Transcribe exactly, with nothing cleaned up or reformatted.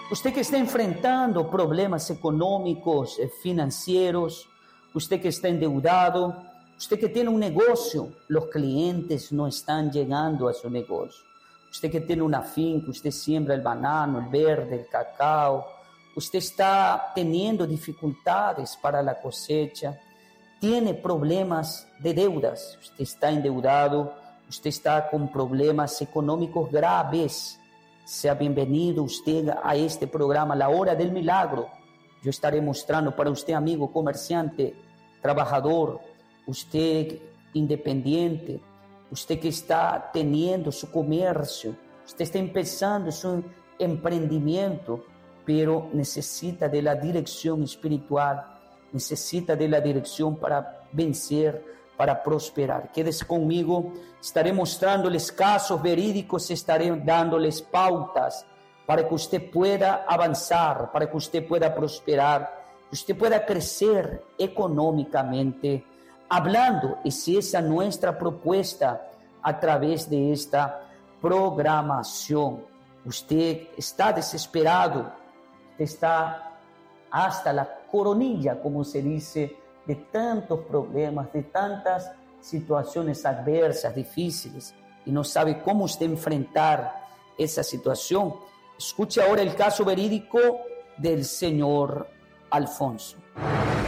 Usted que está enfrentando problemas económicos, eh, financieros, usted que está endeudado, usted que tiene un negocio, los clientes no están llegando a su negocio. Usted que tiene una finca, usted siembra el banano, el verde, el cacao, usted está teniendo dificultades para la cosecha, tiene problemas de deudas, usted está endeudado, usted está con problemas económicos graves. Sea bienvenido usted a este programa, La Hora del Milagro. Yo estaré mostrando para usted, amigo comerciante, trabajador, usted independiente, usted que está teniendo su comercio, usted está empezando su emprendimiento, pero necesita de la dirección espiritual, necesita de la dirección para vencer, para prosperar. Quédese conmigo, estaré mostrándoles casos verídicos, estaré dándoles pautas para que usted pueda avanzar, para que usted pueda prosperar, que usted pueda crecer económicamente, hablando, y si esa es nuestra propuesta a través de esta programación. Usted está desesperado, usted está hasta la coronilla, como se dice, de tantos problemas, de tantas situaciones adversas, difíciles, y no sabe cómo usted enfrentar esa situación. Escuche ahora el caso verídico del señor Alfonso.